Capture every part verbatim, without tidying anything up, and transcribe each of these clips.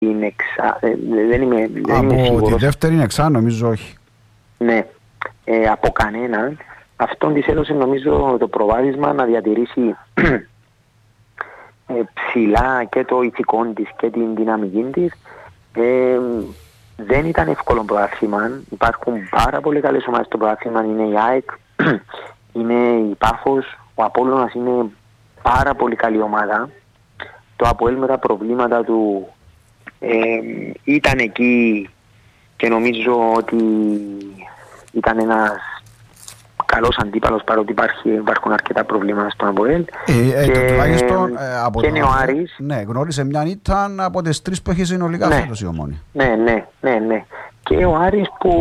την εξά... δεν είμαι, δεν από είμαι σίγουρος. Τη δεύτερη εξά νομίζω όχι. Ναι, ε, από κανέναν. Αυτόν της έδωσε νομίζω το προβάδισμα να διατηρήσει ε, ψηλά και το ηθικό της και την δυναμική της. Ε, δεν ήταν εύκολο πρωτάθλημα. Υπάρχουν πάρα πολύ καλές ομάδες στο πρωτάθλημα. Είναι η ΑΕΚ, είναι η Πάφος, ο Απόλλωνας είναι πάρα πολύ καλή ομάδα. Το ΑΠΟΕΛ με τα προβλήματα του ε, ήταν εκεί και νομίζω ότι ήταν ένας καλός αντίπαλος, παρότι υπάρχει, υπάρχουν αρκετά προβλήματα στον ΑΠΟΕΛ. Ε, ε, και, το, τουλάχιστον, ε, από και είναι ο Άρης. Ναι, γνώρισε μια ήταν από τις τρεις που έχει συνολικά ναι, φέτος η Ομόνια. Ναι, ναι, ναι, ναι. Και ο Άρης που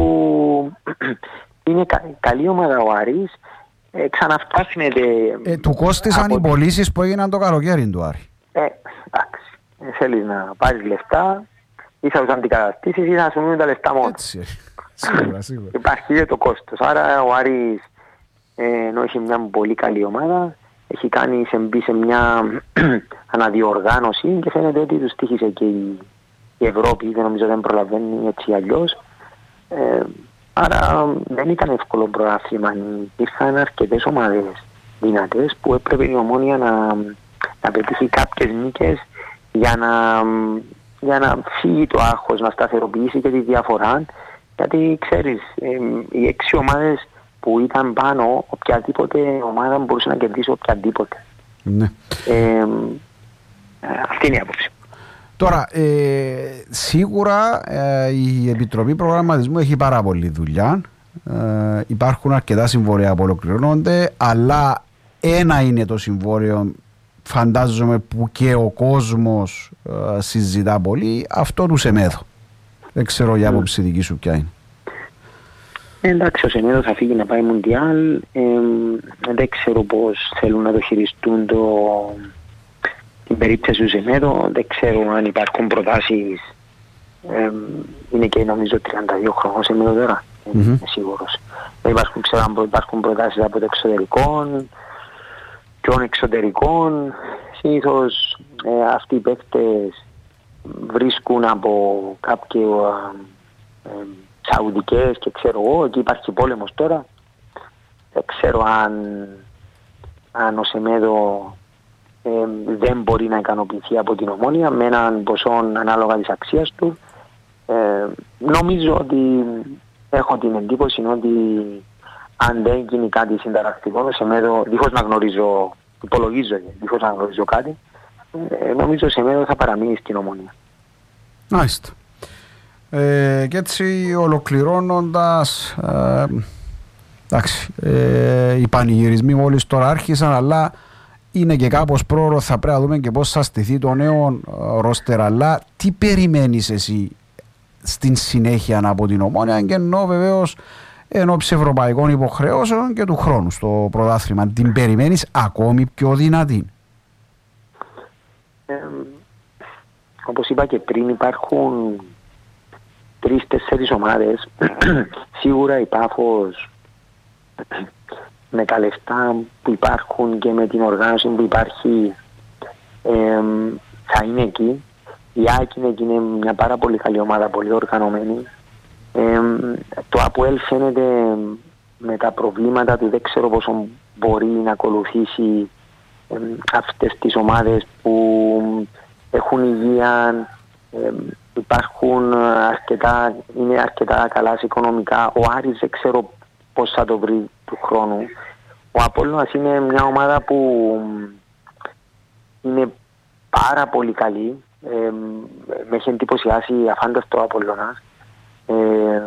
είναι κα, καλή ομάδα ο Άρης, ε, ξαναφτάσινεται. Ε, του κόστησαν από... οι πωλήσεις που έγιναν το καλοκαίρι του Άρη. Ε, εντάξει. Ε, θέλεις να πάρεις λεφτά, ή θα τους αντικαταστήσεις ή θα σου μείνουν τα λεφτά μόνο. Έτσι, σίγουρα, σίγουρα. Υπάρχει και το κόστος. Άρα ο Άρης, ε, ενώ έχει μια πολύ καλή ομάδα, έχει κάνει σε μπει σε μια αναδιοργάνωση και φαίνεται ότι τους τύχησε και η, η Ευρώπη, δεν νομίζω δεν προλαβαίνει έτσι αλλιώς. Ε, άρα δεν ήταν εύκολο πρωτάθλημα. Υπήρχαν αρκετές ομάδες δυνατές που έπρεπε η Ομόνια να, να πετύχει κάποιες νίκες για να, για να φύγει το άγχος, να σταθεροποιήσει και τη διαφορά. Γιατί ξέρεις, ε, οι έξι ομάδες που ήταν πάνω, οποιαδήποτε ομάδα μπορούσε να κερδίσει οποιαδήποτε. Ναι. Ε, αυτή είναι η άποψη. Τώρα, ε, σίγουρα ε, η Επιτροπή Προγραμματισμού έχει πάρα πολλή δουλειά. Ε, υπάρχουν αρκετά συμβόλαια που ολοκληρώνονται, αλλά ένα είναι το συμβόλαιο, φαντάζομαι, που και ο κόσμος ε, συζητά πολύ, αυτό του Σεμέδο. Δεν ξέρω η άποψη δική σου ποια είναι. Εντάξει, ο Σεμέδο θα φύγει να πάει Μουντιάλ. Ε, δεν ξέρω πώς θέλουν να το χειριστούν το, την περίπτωση του Σεμέδο. Δεν ξέρω αν υπάρχουν προτάσεις. Ε, είναι και νομίζω τριάντα δύο χρόνων Σεμέδο τώρα. Mm-hmm. Είμαι σίγουρος. Δεν υπάρχουν, ξέρω αν υπάρχουν προτάσεις από το εξωτερικό, ποιον εξωτερικών. Συνήθως ε, αυτοί οι παίκτες βρίσκουν από κάποιο ε, ε, Σαουδικές και ξέρω εγώ, εκεί υπάρχει πόλεμος τώρα. Δεν ξέρω αν, αν ο Σεμέδο ε, δεν μπορεί να ικανοποιηθεί από την Ομόνια με έναν ποσό ανάλογα της αξίας του. Ε, νομίζω ότι έχω την εντύπωση ότι αν δεν γίνει κάτι συνταρακτικό, ο Σεμέδο, δίχως να γνωρίζω, υπολογίζω, δίχως να γνωρίζω κάτι, ε, νομίζω ο Σεμέδο θα παραμείνει στην Ομόνια. Μάλιστα. Ε, και έτσι ολοκληρώνοντας, ε, εντάξει, ε, οι πανηγυρισμοί μόλις τώρα άρχισαν, αλλά είναι και κάπως πρόωρο, θα πρέπει να δούμε και πώς θα στηθεί το νέο ρόστερ. Αλλά τι περιμένεις εσύ στην συνέχεια από την Ομόνια, και ενώ βεβαίως ενόψει ευρωπαϊκών υποχρεώσεων και του χρόνου στο πρωτάθλημα, την περιμένεις ακόμη πιο δυνατή? Ε, όπως είπα και πριν, υπάρχουν τρεις-τέσσερις ομάδες. Σίγουρα η Πάφος με τα λεφτά που υπάρχουν και με την οργάνωση που υπάρχει ε, θα είναι εκεί. Η ΑΕΚ είναι εκεί, είναι μια πάρα πολύ καλή ομάδα, πολύ οργανωμένη. Ε, το ΑΠΟΕΛ φαίνεται με τα προβλήματα του, δεν ξέρω πόσο μπορεί να ακολουθήσει ε, αυτές τις ομάδες που έχουν υγεία, ε, υπάρχουν αρκετά, είναι αρκετά καλά οικονομικά. Ο Άρης δεν ξέρω πώς θα το βρει του χρόνου. Ο Απόλλωνας είναι μια ομάδα που είναι πάρα πολύ καλή. Ε, με έχει εντυπωσιάσει αφάνταστο ο Απόλλωνας. Ε,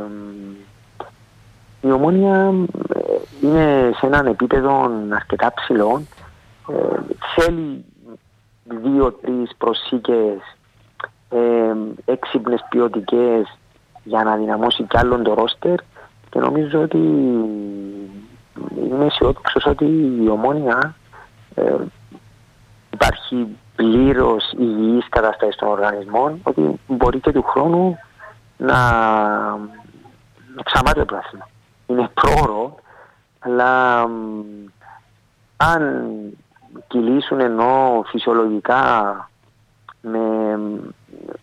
η Ομόνια είναι σε έναν επίπεδο αρκετά ψηλό. Ε, θέλει δύο-τρεις προσήκες ε, έξυπνες ποιοτικές για να δυναμώσει κι άλλον το ρόστερ, και νομίζω ότι είμαι αισιόδοξος ότι η Ομόνια ε, υπάρχει πλήρως υγιής κατάσταση των οργανισμών, ότι μπορεί και του χρόνου να, να ξαναπάρει το πλάσμα. Είναι πρόωρο, αλλά αν κυλήσουν ενώ φυσιολογικά με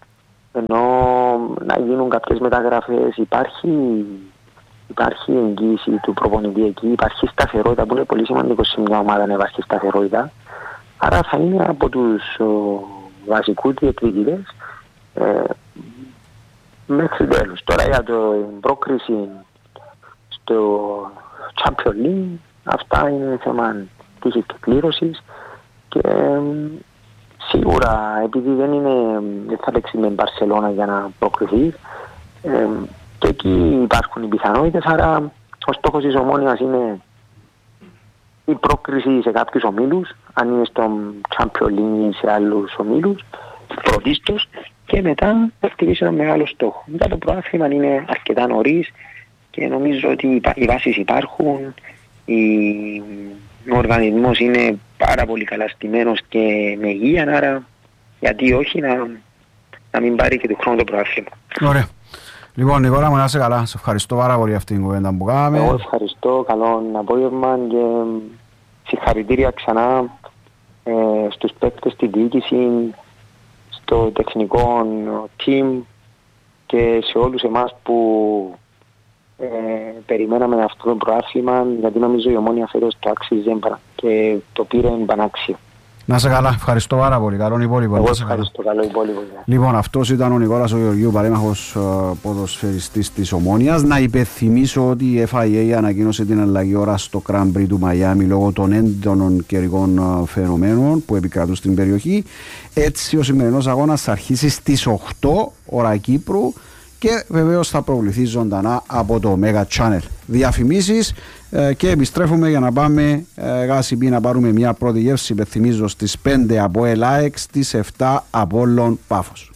ενώ να γίνουν κάποιες μεταγραφές, υπάρχει, υπάρχει εγγύηση του προπονητή εκεί, υπάρχει σταθερότητα που είναι πολύ σημαντικό σε μια ομάδα να υπάρχει σταθερότητα. Άρα θα είναι από τους βασικούς διεκδικητές ε, μέχρι τέλους. Τώρα για την πρόκριση στο Champions League, αυτά είναι θέμα τύχης και κλήρωσης και ε, σίγουρα επειδή δεν, είναι, δεν θα παίξει με Μπαρσελόνα για να προκριθεί ε, και εκεί υπάρχουν οι πιθανότητες, άρα ο στόχος της Ομόνοιας είναι η πρόκριση σε κάποιους ομίλους, αν είναι στο Champions League ή σε άλλους ομίλους, πρωτίστως, και μετά θα χτυπήσει ένα μεγάλο στόχο. Μετά το πρωτάθλημα είναι αρκετά νωρίς και νομίζω ότι οι βάσεις υπάρχουν, η... ο οργανισμός είναι πάρα πολύ καλά στημένος και με υγεία, άρα γιατί όχι να, να μην πάρει και του χρόνου το πρωτάθλημα. Ωραία. Λοιπόν, Νικόλα μου, να είσαι καλά. Σε ευχαριστώ πάρα πολύ για αυτήν την κουβέντα που κάναμε. Εγώ ευχαριστώ. Καλό απόγευμα και συγχαρητήρια ξανά ε, στους παίκτες, στη διοίκηση, στο τεχνικό team και σε όλους εμάς που ε, περιμέναμε αυτό το προάθλημα, γιατί νομίζω η Ομόνια φέτος το άξιζε και το πήρε πανάξιο. Να είσαι καλά, ευχαριστώ πάρα πολύ. Καλό υπόλοιπο. Εγώ ευχαριστώ, καλό υπόλοιπο. Λοιπόν, αυτός ήταν ο Νικόλας ο Γεωργίου, παρέμαχος uh, ποδοσφαιριστής της Ομόνοιας. Να υπενθυμίσω ότι η εφ άι έι ανακοίνωσε την αλλαγή ώρα στο Grand Prix του Μαϊάμι λόγω των έντονων καιρικών uh, φαινομένων που επικρατούν στην περιοχή. Έτσι, ο σημερινός αγώνας θα αρχίσει στις οκτώ ώρα Κύπρου και βεβαίως θα προβληθεί ζωντανά από το Mega Channel. Διαφημίσεις ε, και επιστρέφουμε για να πάμε ε, γάσιμπι να πάρουμε μια πρώτη γεύση. Υπενθυμίζω στις πέντε από ΕΛΑΕΚ, στις επτά Απόλλων Πάφος.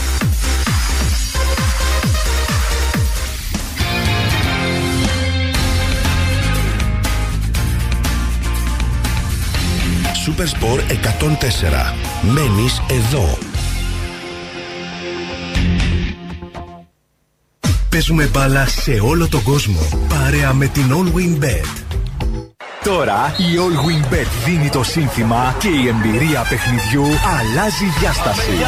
Supersport εκατόν τέσσερα. Μένεις εδώ. Παίζουμε μπάλα σε όλο τον κόσμο, παρέα με την All Win Bet. Τώρα η All Win Bet δίνει το σύνθημα και η εμπειρία παιχνιδιού αλλάζει διάσταση.